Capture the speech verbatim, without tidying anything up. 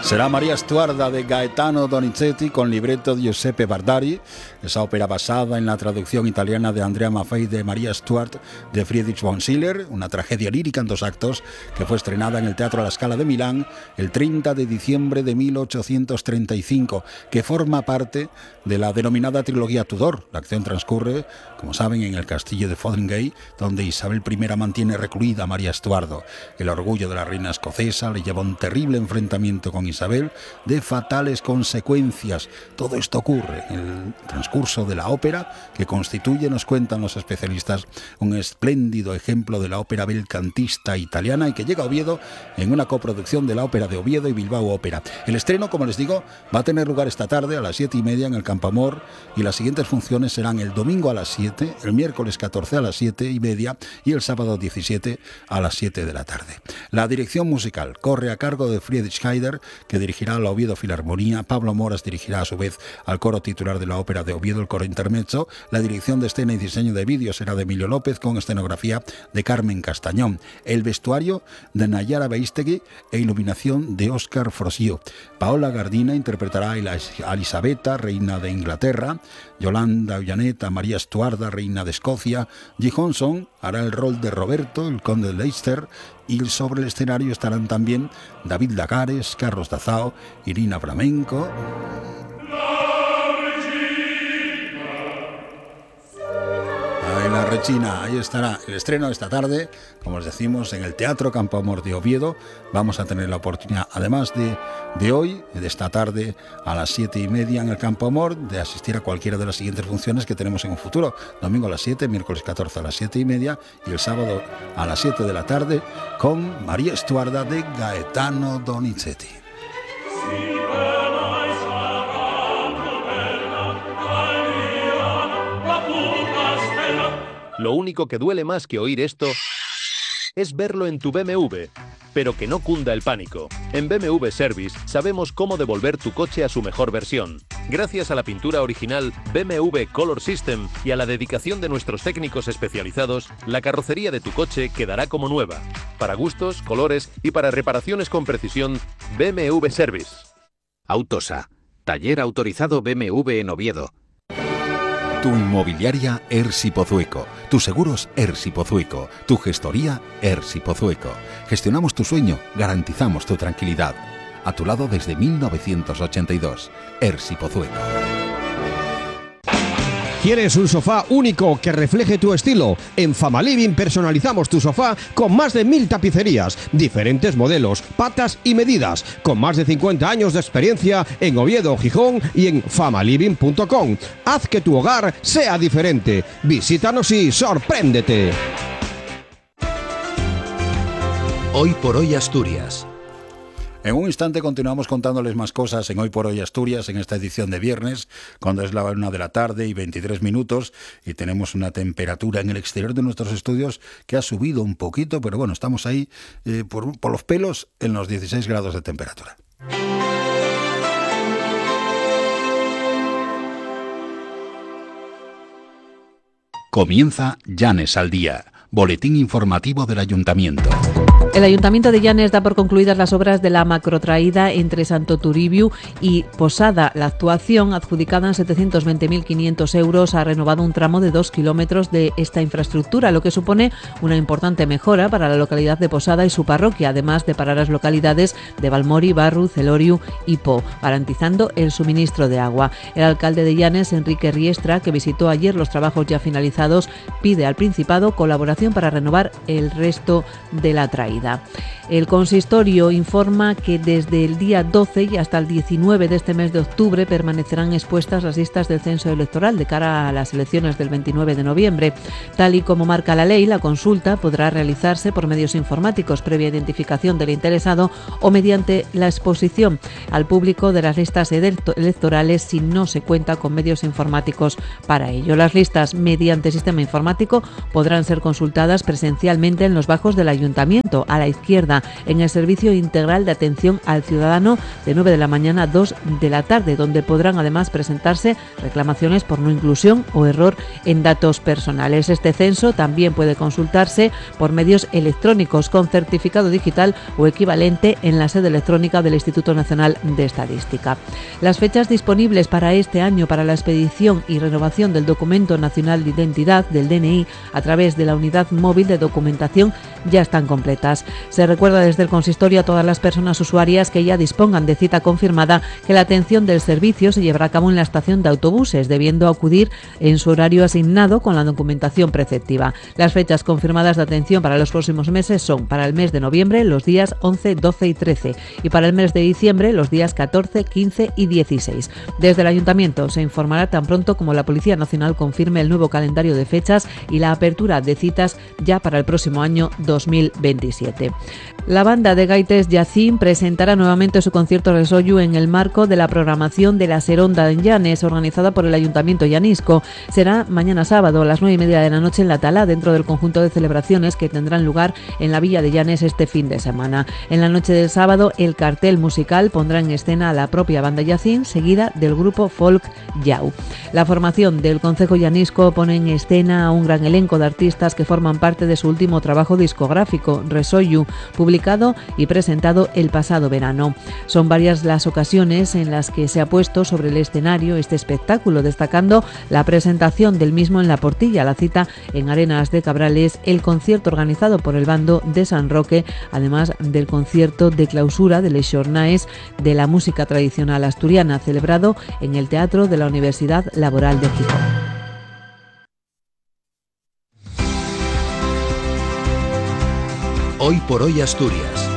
Será María Stuarda de Gaetano Donizetti con libreto de Giuseppe Bardari, esa ópera basada en la traducción italiana de Andrea Maffei de María Stuart de Friedrich von Schiller, una tragedia lírica en dos actos que fue estrenada en el Teatro La Scala de Milán el treinta de diciembre de mil ochocientos treinta y cinco, que forma parte de la denominada trilogía Tudor. La acción transcurre, como saben, en el castillo de Fotheringay, donde Isabel I mantiene recluida a María Estuardo. El orgullo de la reina escocesa le lleva a un terrible enfrentamiento con Isabel de fatales consecuencias. Todo esto ocurre en el transcurso de la ópera, que constituye, nos cuentan los especialistas, un espléndido ejemplo de la ópera belcantista italiana y que llega a Oviedo en una coproducción de la Ópera de Oviedo y Bilbao Ópera. El estreno, como les digo, va a tener lugar esta tarde a las siete y media en el Campo Amor, y las siguientes funciones serán el domingo a las siete, el miércoles catorce a las siete y media y el sábado diecisiete a las siete de la tarde. La dirección musical corre a cargo de Friedrich Haider, que dirigirá la Oviedo Filarmonía. Pablo Moras dirigirá a su vez al coro titular de la Ópera de Oviedo, el coro intermezzo. La dirección de escena y diseño de vídeo será de Emilio López, con escenografía de Carmen Castañón. El vestuario de Nayara Beistegui e iluminación de Óscar Frosio. Paola Gardina interpretará a Elisabetta, reina de Inglaterra. Yolanda Ullaneta, María Estuarda, reina de Escocia. G. Johnson hará el rol de Roberto, el conde de Leicester, y sobre el escenario estarán también David Lagares, Carlos Dazao, Irina Flamenco. Ahí la Regina, ahí estará el estreno esta tarde, como os decimos, en el Teatro Campo Amor de Oviedo. Vamos a tener la oportunidad, además de, de hoy, de esta tarde a las siete y media en el Campo Amor, de asistir a cualquiera de las siguientes funciones que tenemos en un futuro. Domingo a las siete, miércoles catorce a las siete y media y el sábado a las siete de la tarde con María Estuarda de Gaetano Donizetti. Lo único que duele más que oír esto es verlo en tu B M W, pero que no cunda el pánico. En B M W Service sabemos cómo devolver tu coche a su mejor versión. Gracias a la pintura original B M W Color System y a la dedicación de nuestros técnicos especializados, la carrocería de tu coche quedará como nueva. Para gustos, colores y para reparaciones con precisión, B M W Service. Autosa, taller autorizado B M W en Oviedo. Tu inmobiliaria Ersi Pozueco, tus seguros Ersi Pozueco, tu gestoría Ersi Pozueco. Gestionamos tu sueño, garantizamos tu tranquilidad. A tu lado desde mil novecientos ochenta y dos. Ersi Pozueco. ¿Quieres un sofá único que refleje tu estilo? En Famaliving personalizamos tu sofá con más de mil tapicerías, diferentes modelos, patas y medidas, con más de cincuenta años de experiencia en Oviedo, Gijón y en famaliving punto com. Haz que tu hogar sea diferente. Visítanos y sorpréndete. Hoy por hoy Asturias. En un instante continuamos contándoles más cosas en Hoy por Hoy Asturias, en esta edición de viernes, cuando es la una de la tarde y veintitrés minutos, y tenemos una temperatura en el exterior de nuestros estudios que ha subido un poquito, pero bueno, estamos ahí eh, por, por los pelos en los dieciséis grados de temperatura. Comienza Llanes al Día, boletín informativo del Ayuntamiento. El Ayuntamiento de Llanes da por concluidas las obras de la macrotraída entre Santo Toribio y Posada. La actuación, adjudicada en setecientos veinte mil quinientos euros, ha renovado un tramo de dos kilómetros de esta infraestructura, lo que supone una importante mejora para la localidad de Posada y su parroquia, además de para las localidades de Balmori, Barru, Celoriu y Po, garantizando el suministro de agua. El alcalde de Llanes, Enrique Riestra, que visitó ayer los trabajos ya finalizados, pide al Principado colaboración para renovar el resto de la traída. El consistorio informa que desde el día doce y hasta el diecinueve de este mes de octubre permanecerán expuestas las listas del censo electoral de cara a las elecciones del veintinueve de noviembre. Tal y como marca la ley, la consulta podrá realizarse por medios informáticos previa identificación del interesado o mediante la exposición al público de las listas electorales si no se cuenta con medios informáticos para ello. Las listas mediante sistema informático podrán ser consultadas consultadas presencialmente en los bajos del Ayuntamiento, a la izquierda, en el Servicio Integral de Atención al Ciudadano de nueve de la mañana a dos de la tarde, donde podrán además presentarse reclamaciones por no inclusión o error en datos personales. Este censo también puede consultarse por medios electrónicos con certificado digital o equivalente en la sede electrónica del Instituto Nacional de Estadística. Las fechas disponibles para este año para la expedición y renovación del Documento Nacional de Identidad del D N I a través de la Unidad Móvil de Documentación ya están completas. Se recuerda desde el consistorio a todas las personas usuarias que ya dispongan de cita confirmada que la atención del servicio se llevará a cabo en la estación de autobuses, debiendo acudir en su horario asignado con la documentación preceptiva. Las fechas confirmadas de atención para los próximos meses son para el mes de noviembre los días once, doce y trece y para el mes de diciembre los días catorce, quince y dieciséis. Desde el Ayuntamiento se informará tan pronto como la Policía Nacional confirme el nuevo calendario de fechas y la apertura de citas ya para el próximo año dos mil veintisiete. La banda de gaites Yacín presentará nuevamente su concierto Resoyu en el marco de la programación de la Seronda en Llanes, organizada por el Ayuntamiento llanisco. Será mañana sábado a las nueve y media de la noche en La Tala, dentro del conjunto de celebraciones que tendrán lugar en la Villa de Llanes este fin de semana. En la noche del sábado, el cartel musical pondrá en escena a la propia banda Yacín, seguida del grupo folk Yau. La formación del Concejo llanisco pone en escena a un gran elenco de artistas que forman parte de su último trabajo discográfico, Resoyu, publicado y presentado el pasado verano. Son varias las ocasiones en las que se ha puesto sobre el escenario este espectáculo, destacando la presentación del mismo en La Portilla, la cita en Arenas de Cabrales, el concierto organizado por el bando de San Roque, además del concierto de clausura de Les Jornaes de la música tradicional asturiana, celebrado en el Teatro de la Universidad Laboral de Gijón. Hoy por hoy Asturias.